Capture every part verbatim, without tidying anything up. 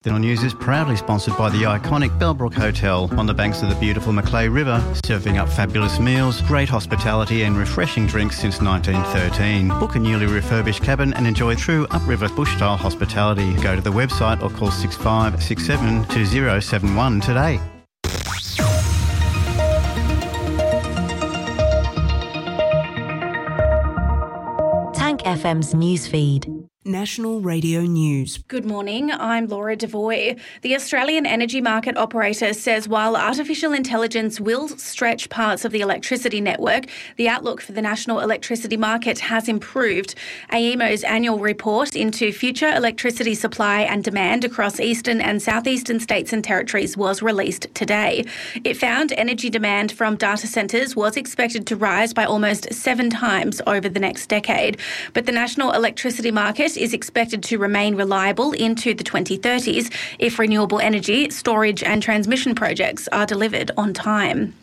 Then News is proudly sponsored by the iconic Bellbrook Hotel on the banks of the beautiful Macleay River, serving up fabulous meals, great hospitality and refreshing drinks since nineteen thirteen. Book a newly refurbished cabin and enjoy true upriver bush-style hospitality. Go to the website or call six five six seven two zero seven one today. Tank F M's newsfeed. National Radio News. Good morning, I'm Laura Devoy. The Australian energy market operator says while artificial intelligence will stretch parts of the electricity network, the outlook for the national electricity market has improved. AEMO's annual report into future electricity supply and demand across eastern and southeastern states and territories was released today. It found energy demand from data centres was expected to rise by almost seven times over the next decade, but the national electricity market is expected to remain reliable into the twenty thirties if renewable energy, storage and transmission projects are delivered on time.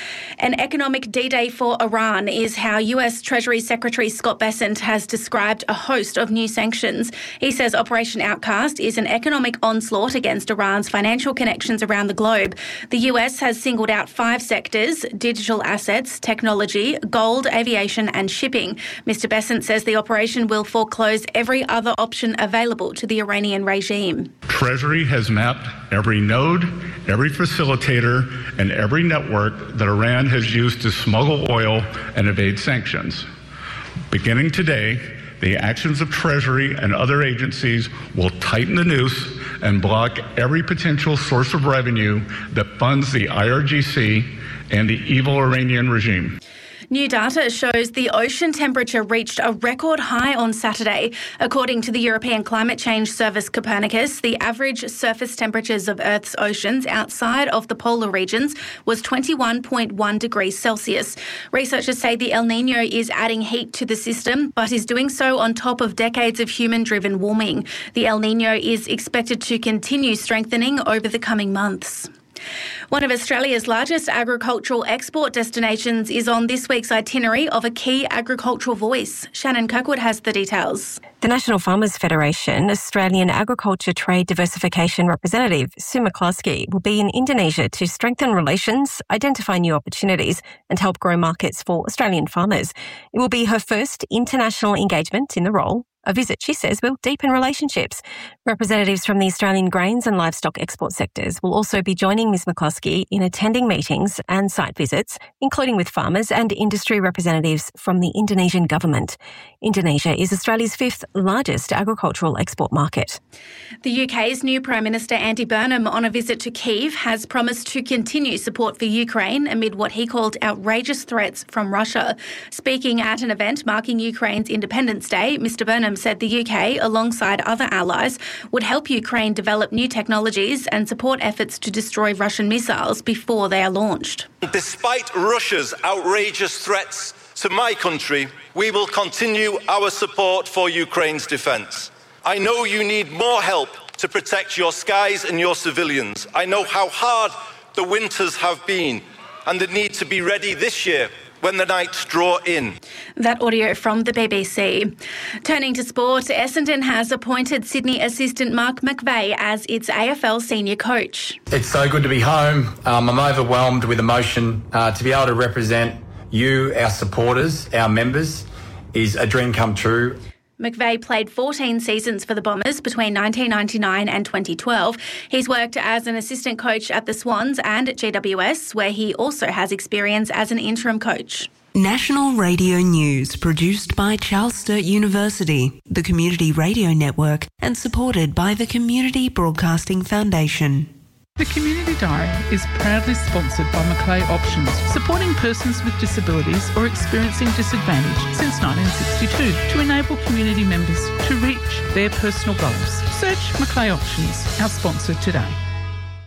An economic D-Day for Iran is how U S Treasury Secretary Scott Bessent has described a host of new sanctions. He says Operation Outcast is an economic onslaught against Iran's financial connections around the globe. The U S has singled out five sectors: digital assets, technology, gold, aviation and shipping. Mister Bessent says the operation will foreclose every other option available to the Iranian regime. Treasury has mapped every node, every facilitator and every network that Iran has used to smuggle oil and evade sanctions. Beginning today, the actions of Treasury and other agencies will tighten the noose and block every potential source of revenue that funds the I R G C and the evil Iranian regime. New data shows the ocean temperature reached a record high on Saturday. According to the European Climate Change Service Copernicus, the average surface temperatures of Earth's oceans outside of the polar regions was twenty-one point one degrees Celsius. Researchers say the El Niño is adding heat to the system, but is doing so on top of decades of human-driven warming. The El Niño is expected to continue strengthening over the coming months. One of Australia's largest agricultural export destinations is on this week's itinerary of a key agricultural voice. Shannon Kirkwood has the details. The National Farmers Federation Australian Agriculture Trade Diversification Representative Sue McCluskey will be in Indonesia to strengthen relations, identify new opportunities and help grow markets for Australian farmers. It will be her first international engagement in the role. A visit, she says, will deepen relationships. Representatives from the Australian grains and livestock export sectors will also be joining Miz McCluskey in attending meetings and site visits, including with farmers and industry representatives from the Indonesian government. Indonesia is Australia's fifth largest agricultural export market. The U K's new Prime Minister Andy Burnham, on a visit to Kyiv, has promised to continue support for Ukraine amid what he called outrageous threats from Russia. Speaking at an event marking Ukraine's Independence Day, Mister Burnham said the U K, alongside other allies, would help Ukraine develop new technologies and support efforts to destroy Russian missiles before they are launched. Despite Russia's outrageous threats to my country, we will continue our support for Ukraine's defence. I know you need more help to protect your skies and your civilians. I know how hard the winters have been and the need to be ready this year when the nights draw in. That audio from the B B C. Turning to sport, Essendon has appointed Sydney assistant Mark McVeigh as its A F L senior coach. It's so good to be home. Um, I'm overwhelmed with emotion. Uh, to be able to represent you, our supporters, our members, is a dream come true. McVeigh played fourteen seasons for the Bombers between nineteen ninety-nine and twenty twelve. He's worked as an assistant coach at the Swans and at G W S, where he also has experience as an interim coach. National Radio News, produced by Charles Sturt University, the Community Radio Network, and supported by the Community Broadcasting Foundation. The Community Diary is proudly sponsored by Macleay Options, supporting persons with disabilities or experiencing disadvantage since nineteen sixty-two to enable community members to reach their personal goals. Search Macleay Options, our sponsor today.